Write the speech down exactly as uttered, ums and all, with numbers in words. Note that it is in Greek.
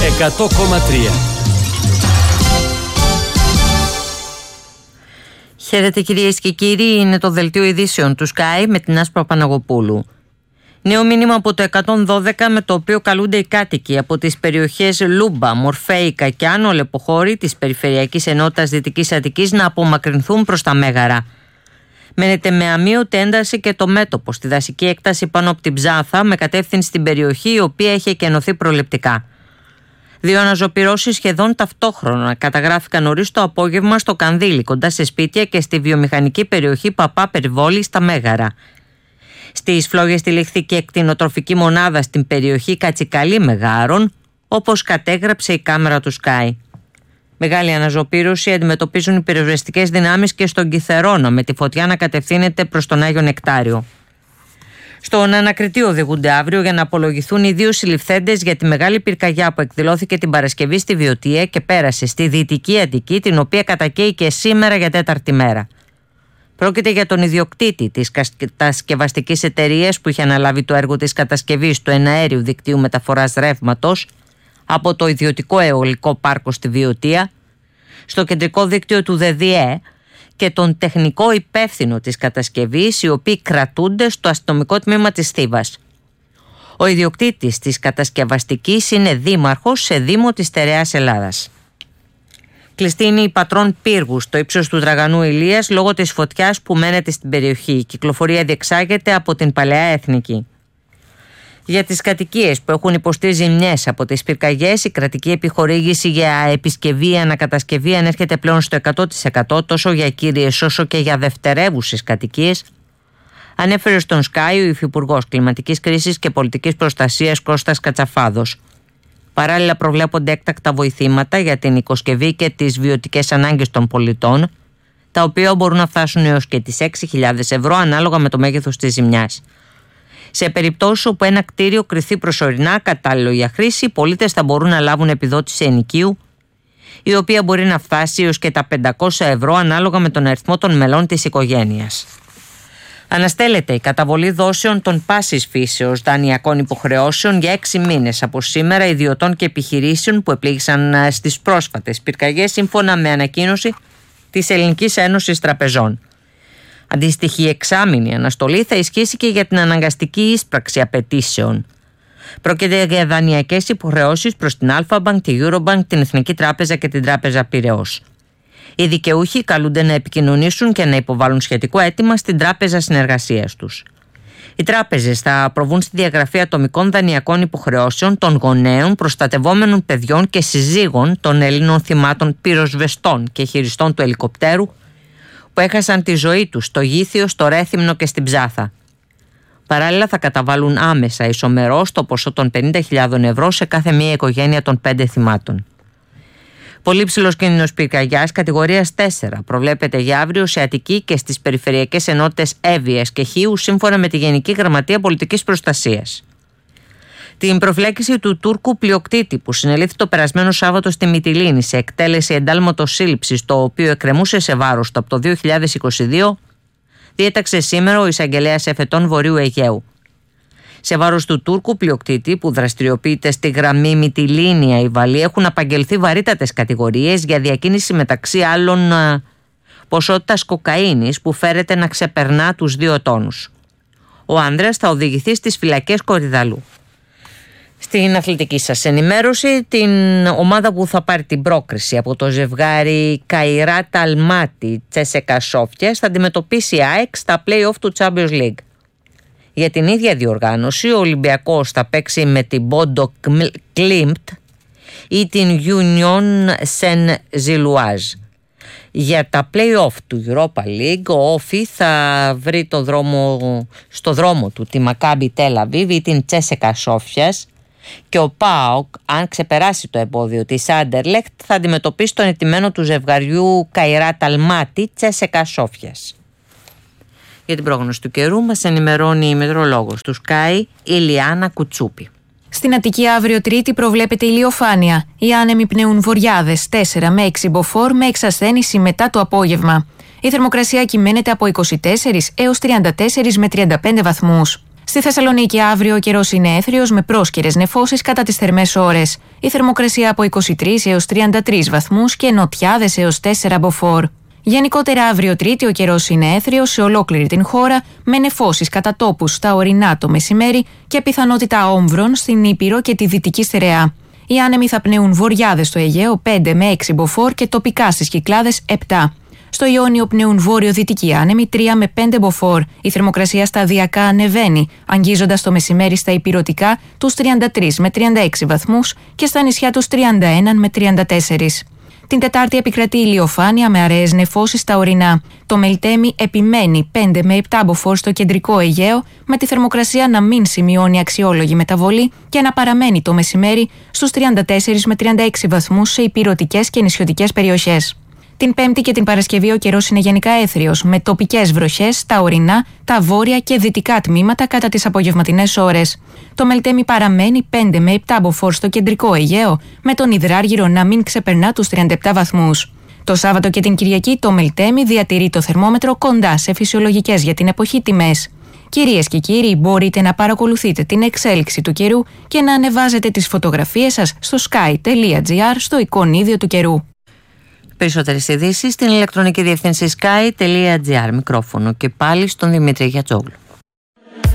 εκατό κόμμα τρία. Χαίρετε κυρίες και κύριοι, είναι το δελτίο ειδήσεων του Sky με την Άσπρα Παναγοπούλου. Νέο μήνυμα από το εκατόν δώδεκα με το οποίο καλούνται οι κάτοικοι από τις περιοχές Λούμπα, Μορφέικα και Άνω Λεποχώρη της Περιφερειακής Ενότητας Δυτικής Αττικής να απομακρυνθούν προς τα Μέγαρα. Μένεται με αμείωτη ένταση και το μέτωπο στη δασική έκταση πάνω από την Ψάθα με κατεύθυνση στην περιοχή η οποία έχει εκενωθεί προληπτικά. Δύο αναζωπυρώσεις σχεδόν ταυτόχρονα καταγράφηκαν νωρίς το απόγευμα στο Κανδύλι, κοντά σε σπίτια και στη βιομηχανική περιοχή Παπά Περιβόλη στα Μέγαρα. Στις φλόγες τυλίχθηκε κτηνοτροφική μονάδα στην περιοχή Κατσικαλή Μεγάρων, όπως κατέγραψε η κάμερα του Sky. Μεγάλη αναζωπήρωση αντιμετωπίζουν οι πυροσβεστικές δυνάμεις και στον Κιθερώνα, με τη φωτιά να κατευθύνεται προς τον Άγιο Νεκτάριο. Στον ανακριτή οδηγούνται αύριο για να απολογηθούν οι δύο συλληφθέντες για τη μεγάλη πυρκαγιά που εκδηλώθηκε την Παρασκευή στη Βιωτία και πέρασε στη Δυτική Αττική, την οποία κατακαίει και σήμερα για τέταρτη μέρα. Πρόκειται για τον ιδιοκτήτη της κατασκευαστικής εταιρείας που είχε αναλάβει το έργο της κατασκευής του εναέριου δικτύου μεταφοράς ρεύματος από το ιδιωτικό αιωλικό πάρκο στη Βιωτία, στο κεντρικό δίκτυο του ΔΔΕ και τον τεχνικό υπεύθυνο της κατασκευής, οι οποίοι κρατούνται στο αστυνομικό τμήμα της Θήβας. Ο ιδιοκτήτης της κατασκευαστικής είναι δήμαρχος σε δήμο της Στερεάς Ελλάδας. Κλειστή είναι η Πατρών Πύργου στο ύψος του Δραγανού Ηλίας λόγω της φωτιάς που μένεται στην περιοχή. Η κυκλοφορία διεξάγεται από την Παλαιά Εθνική. Για τις κατοικίες που έχουν υποστεί ζημιές από τις πυρκαγιές, η κρατική επιχορήγηση για επισκευή ή ανακατασκευή ανέρχεται πλέον στο εκατό τοις εκατό τόσο για κύριες όσο και για δευτερεύουσες κατοικίες, ανέφερε στον Sky ο Υφυπουργός Κλιματικής Κρίσης και Πολιτικής Προστασίας Κώστας Κατσαφάδος. Παράλληλα, προβλέπονται έκτακτα βοηθήματα για την οικοσκευή και τις βιωτικές ανάγκες των πολιτών, τα οποία μπορούν να φτάσουν έως και τις έξι χιλιάδες ευρώ ανάλογα με το μέγεθος της ζημιάς. Σε περιπτώσεις όπου ένα κτίριο κριθεί προσωρινά κατάλληλο για χρήση, οι πολίτες θα μπορούν να λάβουν επιδότηση ενοικίου, η οποία μπορεί να φτάσει έως και τα πεντακόσια ευρώ ανάλογα με τον αριθμό των μελών της οικογένειας. Αναστέλλεται η καταβολή δόσεων των πάσης φύσεως δανειακών υποχρεώσεων για έξι μήνες από σήμερα ιδιωτών και επιχειρήσεων που επλήγησαν στις πρόσφατες πυρκαγιές, σύμφωνα με ανακοίνωση της Ελληνικής Ένωσης Τραπεζών. Αντίστοιχη εξάμηνη αναστολή θα ισχύσει και για την αναγκαστική ίσπραξη απαιτήσεων. Πρόκειται για δανειακές υποχρεώσεις προς την Alpha Bank, τη Eurobank, την Εθνική Τράπεζα και την Τράπεζα Πειραιώς. Οι δικαιούχοι καλούνται να επικοινωνήσουν και να υποβάλουν σχετικό αίτημα στην Τράπεζα Συνεργασίας τους. Οι τράπεζες θα προβούν στη διαγραφή ατομικών δανειακών υποχρεώσεων των γονέων, προστατευόμενων παιδιών και συζύγων των Ελλήνων θυμάτων πυροσβεστών και χειριστών του ελικοπτέρου που έχασαν τη ζωή τους στο Γήθιο, στο Ρέθυμνο και στην Ψάθα. Παράλληλα, θα καταβάλουν άμεσα ισομερώς το ποσό των πενήντα χιλιάδες ευρώ σε κάθε μία οικογένεια των πέντε θυμάτων. Πολύ ψηλός κίνδυνος πυρκαγιάς κατηγορίας τέσσερα προβλέπεται για αύριο σε Αττική και στις περιφερειακές ενότητες Εύβοιας και Χίου, σύμφωνα με τη Γενική Γραμματεία Πολιτικής Προστασίας. Την προφυλάκηση του Τούρκου πλειοκτήτη που συνελήφθη το περασμένο Σάββατο στη Μυτιλήνη σε εκτέλεση εντάλματος σύλληψης, το οποίο εκκρεμούσε σε βάρος του από το δύο χιλιάδες είκοσι δύο, διέταξε σήμερα ο εισαγγελέας εφετών Βορείου Αιγαίου. Σε βάρος του Τούρκου πλειοκτήτη που δραστηριοποιείται στη γραμμή Μυτιλήνη-Αϊβαλή έχουν απαγγελθεί βαρύτατες κατηγορίες για διακίνηση μεταξύ άλλων ποσότητας κοκαίνης που φέρεται να ξεπερνά τους δύο τόνους. Ο άντρας θα οδηγηθεί στις φυλακές Κορυδαλού. Στην αθλητική σας ενημέρωση, την ομάδα που θα πάρει την πρόκριση από το ζευγάρι Καϊράτα Αλμάτι Τσέσεκα Σόφιας θα αντιμετωπίσει η ΑΕΚ στα play-off του Champions League. Για την ίδια διοργάνωση, ο Ολυμπιακός θα παίξει με την Bodo Glimt ή την Union Saint-Gilloise. Για τα play-off του Europa League, ο Όφι θα βρει το δρόμο, στο δρόμο του τη Maccabi Tel Aviv ή την Τσέσεκα Σόφιας, και ο ΠΑΟΚ, αν ξεπεράσει το εμπόδιο της Άντερλεχτ, θα αντιμετωπίσει τον ετημένο του ζευγαριού Καϊράτα Αλμάτι Τσέσεκα Σόφιας. Για την πρόγνωση του καιρού μας ενημερώνει η μετεωρολόγος του Sky, Ηλιάνα Κουτσούπη. Στην Αττική αύριο Τρίτη προβλέπεται ηλιοφάνεια. Οι άνεμοι πνέουν βορειάδες τέσσερα με έξι μποφόρ με εξασθένηση μετά το απόγευμα. Η θερμοκρασία κυμαίνεται από είκοσι τέσσερα έως τριάντα τέσσερα με τριάντα πέντε βαθμούς. Στη Θεσσαλονίκη αύριο ο καιρός είναι έθριος με πρόσκαιρες νεφώσεις κατά τις θερμές ώρες. Η θερμοκρασία από είκοσι τρεις έως τριάντα τρεις βαθμούς και νοτιάδες έως τέσσερα μποφόρ. Γενικότερα αύριο Τρίτη ο καιρός είναι έθριος σε ολόκληρη την χώρα με νεφώσεις κατά τόπους στα ορεινά το μεσημέρι και πιθανότητα όμβρων στην Ήπειρο και τη Δυτική Στερεά. Οι άνεμοι θα πνέουν βορειάδες στο Αιγαίο πέντε με έξι μποφόρ και τοπικά στις Κυκλάδες επτά. Στο Ιόνιο πνέουν βόρειο-δυτικοί άνεμοι τρία με πέντε μποφόρ. Η θερμοκρασία σταδιακά ανεβαίνει, αγγίζοντας το μεσημέρι στα ηπειρωτικά τους τριάντα τρεις με τριάντα έξι βαθμούς και στα νησιά τους τριάντα ένα με τριάντα τέσσερα. Την Τετάρτη επικρατεί ηλιοφάνεια με αραιές νεφώσεις στα ορεινά. Το Μελτέμι επιμένει πέντε με επτά μποφόρ στο κεντρικό Αιγαίο, με τη θερμοκρασία να μην σημειώνει αξιόλογη μεταβολή και να παραμένει το μεσημέρι στους τριάντα τέσσερα με τριάντα έξι βαθμούς σε ηπειρωτικές και νησιωτικές περιοχές. Την Πέμπτη και την Παρασκευή ο καιρός είναι γενικά έθριος, με τοπικές βροχές στα ορεινά, τα βόρεια και δυτικά τμήματα κατά τις απογευματινές ώρες. Το Μελτέμι παραμένει πέντε με επτά μποφόρ στο κεντρικό Αιγαίο, με τον Υδράργυρο να μην ξεπερνά τους τριάντα επτά βαθμούς. Το Σάββατο και την Κυριακή το Μελτέμι διατηρεί το θερμόμετρο κοντά σε φυσιολογικές για την εποχή τιμές. Κυρίες και κύριοι, μπορείτε να παρακολουθείτε την εξέλιξη του καιρού και να ανεβάζετε τις φωτογραφίες σας στο sky τελεία gr στο εικονίδιο του καιρού. Περισσότερες ειδήσεις στην ηλεκτρονική διεύθυνση sky τελεία gr. Μικρόφωνο και πάλι στον Δημήτρη Γιατζόγλου.